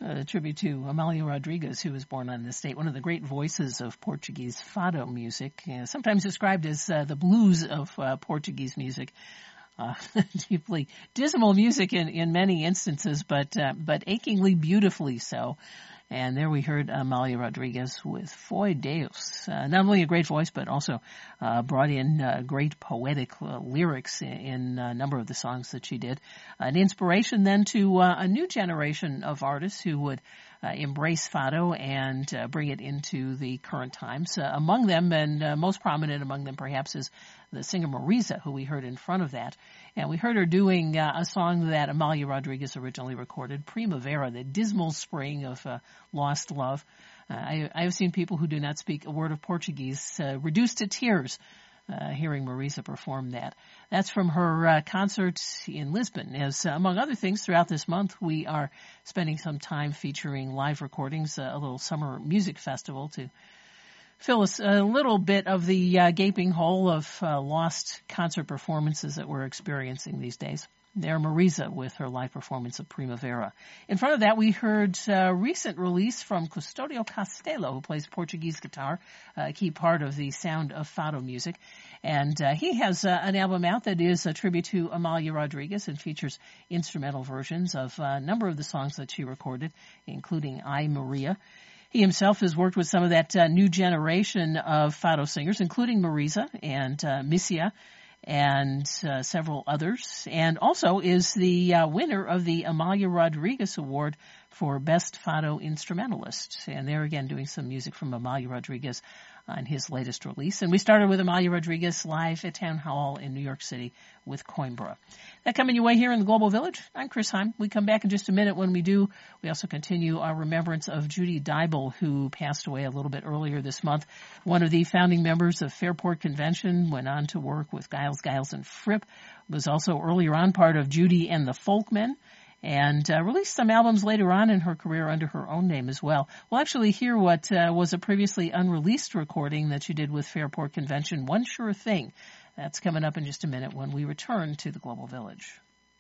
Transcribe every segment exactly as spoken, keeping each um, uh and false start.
A tribute to Amalia Rodrigues, who was born on this date, one of the great voices of Portuguese fado music, uh, sometimes described as uh, the blues of uh, Portuguese music. Uh, deeply dismal music in, in many instances, but uh, but achingly beautifully so. And there we heard Amalia Rodrigues with Foi Deus. Uh, not only a great voice, but also uh, brought in uh, great poetic uh, lyrics in, in a number of the songs that she did. An inspiration then to uh, a new generation of artists who would uh, embrace fado and uh, bring it into the current times. Uh, among them, and uh, most prominent among them perhaps, is the singer Marisa, who we heard in front of that. And we heard her doing uh, a song that Amalia Rodrigues originally recorded, Primavera, the dismal spring of uh, lost love. Uh, I, I have seen people who do not speak a word of Portuguese uh, reduced to tears uh, hearing Marisa perform that. That's from her uh, concert in Lisbon. As uh, among other things, throughout this month, we are spending some time featuring live recordings, uh, a little summer music festival to fill us a little bit of the uh, gaping hole of uh, lost concert performances that we're experiencing these days. There, Marisa with her live performance of Primavera. In front of that, we heard a recent release from Custodio Castelo, who plays Portuguese guitar, a key part of the sound of fado music. And uh, he has uh, an album out that is a tribute to Amalia Rodrigues and features instrumental versions of a number of the songs that she recorded, including I, Maria. He himself has worked with some of that uh, new generation of fado singers, including Marisa and uh, Missia and uh, several others, and also is the uh, winner of the Amalia Rodrigues Award for Best Fado Instrumentalist. And they're again doing some music from Amalia Rodrigues on his latest release. And we started with Amalia Rodrigues live at Town Hall in New York City with Coimbra. That coming your way here in the Global Village. I'm Chris Heim. We come back in just a minute. When we do, we also continue our remembrance of Judy Dybel, who passed away a little bit earlier this month. One of the founding members of Fairport Convention, went on to work with Giles, Giles and Fripp, was also earlier on part of Judy and the Folkmen, and uh, released some albums later on in her career under her own name as well. We'll actually hear what uh, was a previously unreleased recording that she did with Fairport Convention, One Sure Thing. That's coming up in just a minute when we return to the Global Village.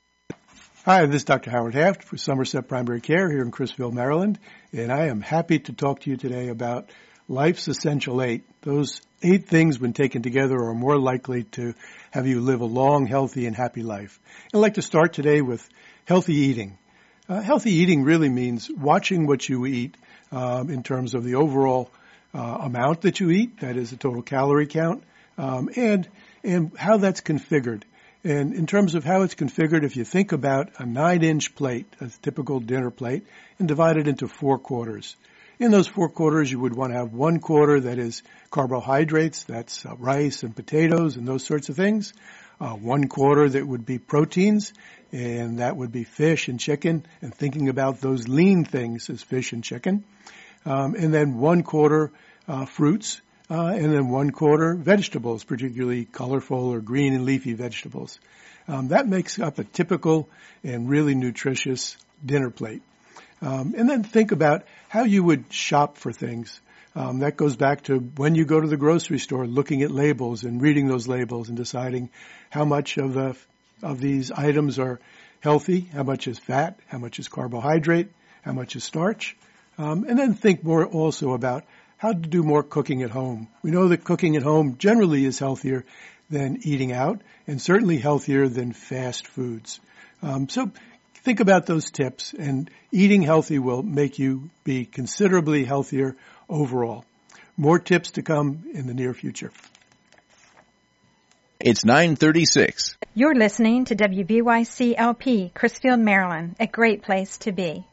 Hi, this is Doctor Howard Haft for Somerset Primary Care here in Crisfield, Maryland, and I am happy to talk to you today about life's essential eight. Those eight things, when taken together, are more likely to have you live a long, healthy, and happy life. I'd like to start today with healthy eating. Uh, healthy eating really means watching what you eat um, in terms of the overall uh, amount that you eat, that is the total calorie count, um, and and how that's configured. And in terms of how it's configured, if you think about a nine-inch plate, a typical dinner plate, and divide it into four quarters. In those four quarters, you would want to have one quarter that is carbohydrates, that's uh, rice and potatoes and those sorts of things. Uh, one quarter that would be proteins, and that would be fish and chicken, and thinking about those lean things as fish and chicken. Um, and then one quarter uh, fruits, uh, and then one quarter vegetables, particularly colorful or green and leafy vegetables. Um, that makes up a typical and really nutritious dinner plate. Um, and then think about how you would shop for things. Um, that goes back to when you go to the grocery store, looking at labels and reading those labels and deciding how much of the of these items are healthy, how much is fat, how much is carbohydrate, how much is starch. Um, and then think more also about how to do more cooking at home. We know that cooking at home generally is healthier than eating out, and certainly healthier than fast foods. Um, so think about those tips, and eating healthy will make you be considerably healthier overall. More tips to come in the near future. It's nine thirty-six. You're listening to W B Y C L P, Crisfield, Maryland, a great place to be.